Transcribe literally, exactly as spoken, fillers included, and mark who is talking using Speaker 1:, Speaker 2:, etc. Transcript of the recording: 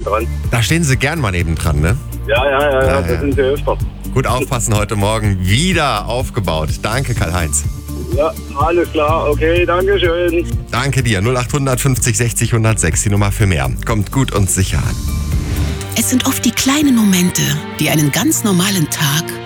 Speaker 1: nebendran.
Speaker 2: Da stehen Sie gern mal nebendran, ne?
Speaker 1: Ja, ja, ja, ja,
Speaker 2: Ja,
Speaker 1: das
Speaker 2: ja.
Speaker 1: sind sie öfter.
Speaker 2: Gut aufpassen, heute Morgen wieder aufgebaut. Danke, Karl-Heinz.
Speaker 1: Ja, alles klar, okay, danke schön.
Speaker 2: Danke dir. null acht fünfzig sechzig hundertsechs, die Nummer für mehr. Kommt gut und sicher an.
Speaker 3: Es sind oft die kleinen Momente, die einen ganz normalen Tag